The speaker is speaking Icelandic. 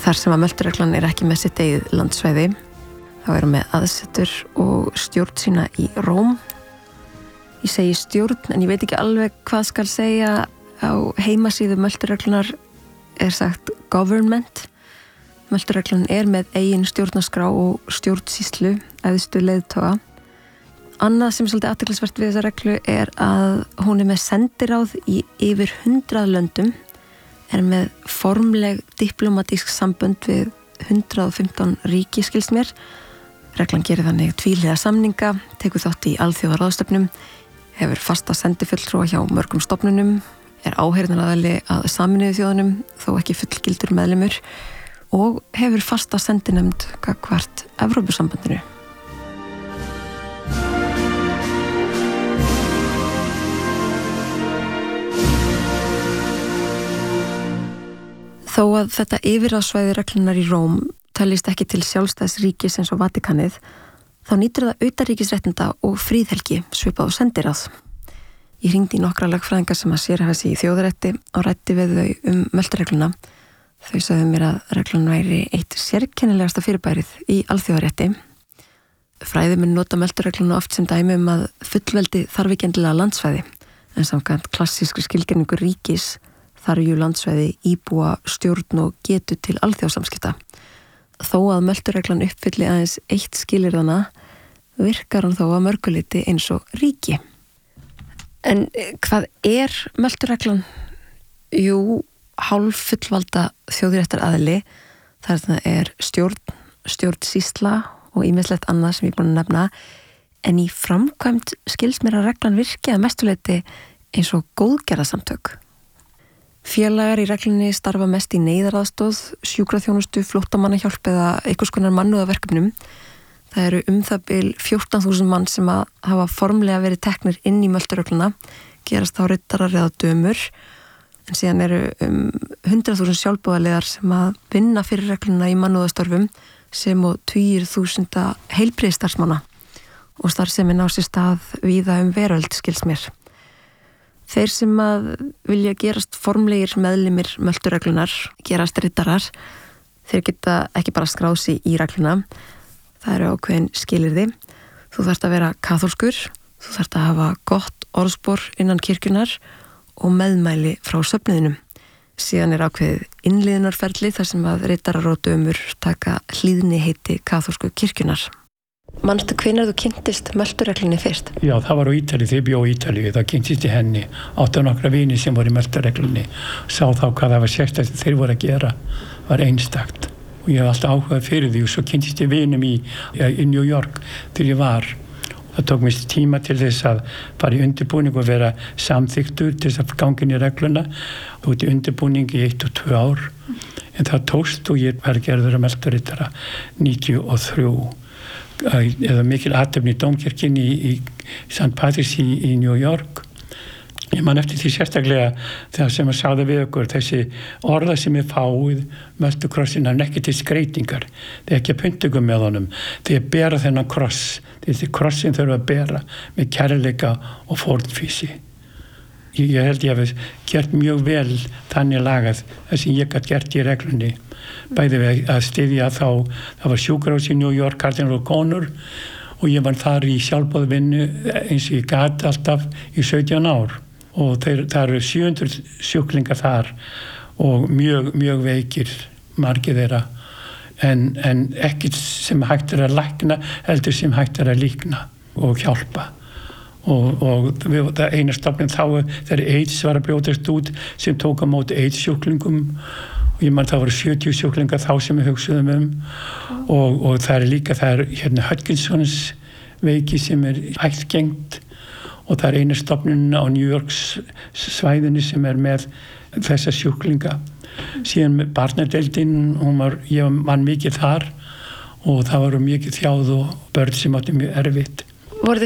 Þar sem að Möltureglan ekki með sitt eigið landsvæði, þá með aðsetur og stjórn sína í Róm. Ég segi stjórn, en ég veit ekki alveg hvað skal segja. Á heimasíðu Möltureglunar sagt government. Möltureglan með eigin stjórnarskrá og stjórnsýslu, æðstu leiðtoga. Annað sem svolítið athyglisvert við þessa reglu að hún með sendiráð í yfir 100 löndum, með formleg diplomatísk sambönd við 115 ríki, skilst mér. Reglan gerir þannig tvíhliða samninga, tekur þátt í alþjóðaráðstefnum, hefur fasta sendifulltrúa hjá mörgum stofnunum, áheyrnaraðili að Sameinuðu þjóðunum, þó ekki fullgildur meðlimur, og hefur fasta sendinefnd gagnvart Evrópusambandinu. Þó að þetta yfirráðsvæði reglunar í Róm teljist ekki til sjálfstæðs ríkis eins og Vatíkanið, þá nýtur það utanríkisréttinda og fríðhelgi svipað og sendiráð. Ég hringdi í nokkra lögfræðinga sem að sérhæfa sig í þjóðarétti og ræddi við þau Mölturegluna. Þau sögðu mér að reglan væri eitt sérkennilegasta fyrirbærið í alþjóðarétti. Fræðimenn nota Mölturegluna oft sem dæmi að fullveldi þarf ekki endilega landsvæði, en samkvæmt klassískri skilgreiningu ríkis þarf landsvæði íbúa, stjórn og getu til alþjóðsamskipta. Þó að Möltureglan uppfylli aðeins eitt skilyrðana, virkar hann þó að mörguleyti eins og ríki. En hvað Möltureglan? Jú, hálf fullvalda þjóðréttaraðili. Það stjórnsýsla og ýmislegt annað sem ég búin að nefna. En í framkvæmd skilst mér að reglan virki að mestuleyti eins og góðgerðarsamtök. Félagar í reglunni starfa mest í neyðaraðstóð, sjúkraþjónustu, flóttamannahjálp eða einhvers konar mannúðarverkefnum. Það eru það bil 14.000 mann sem að hafa formlega verið teknir inn í Mölturegluna, gerast þá rittarar eða dömur, en síðan eru 100.000 sjálfboðaliðar sem að vinna fyrir regluna í mannúðarstörfum sem og 20.000 heilbrigðisstarfsmanna og starfsemin á sér stað víða veröld, skils mér. Þeir sem að vilja gerast formlegir meðlimir Möltureglunar, gerast rittarar, þeir geta ekki bara skráð sig í regluna. Það eru ákveðin skilyrði. Þú þarft að vera kaþólskur, þú þarft að hafa gott orðspor innan kirkjunar og meðmæli frá söfnuðinum. Síðan ákveðið innliðunarferli þar sem að rittarar og dömur taka hlýðni heiti kaþólsku kirkjunar. Manstu hvenær þú kynntist Möltureglunni fyrst? Já, það var á Ítalíu, þegar ég bjó í Ítalíu, þá kynntist ég henni. Áttu nokkra vini sem voru í Möltureglunni, sá þá hvað það var sérstakt þeir voru að gera, var einstakt. Og ég hef alltaf áhugað fyrir því og svo kynntist ég vinum í New York þegar ég var. Það tók mér tíma til þess að fara í undirbúning og vera samþyktur til þess að ganga inn í regluna. Og út í undirbúning í 1 og 2 ár. En það tókst og ég var gerður að Mölturittara 93. Eða mikil athöfn í dómkirkjunni í St. Patrick's í New York. Ég man eftir því sérstaklega þegar sem að sagði við okkur þessi orða sem fáið Möltukrossin ekki til skreitingar. Það ekki að pyntingum með honum. Þegar bera þennan kross, þessi krossin þurfa að bera með kærleika og fórnfýsi. Ég held ég hafi gert mjög vel þannig lagað það sem ég gat gert í reglunni. Bæði við að styðja það var sjúkrahús í New York, Cardinal O'Connor og ég var þar í sjálfboðavinnu eins og ég gat alltaf í 17 ár og það eru 700 sjúklingar þar og mjög veikir margir þeirra en ekkert sem hægt að lækna heldur sem hægt að líkna og hjálpa og það eina stofnun þá þegar AIDS var að brjótast út sem tók á móti AIDS sjúklingum og ég man það voru 70 sjúklingar þá sem við hugsuðum og það líka Hodgkinsons veiki sem ættgengt og það eina stofnun á New York svæðinu sem með þessa sjúklinga. Síðan með barnadeildin, ég var mikið þar og það voru mikið þjáð og börn sem áttu mjög erfitt. Voru þið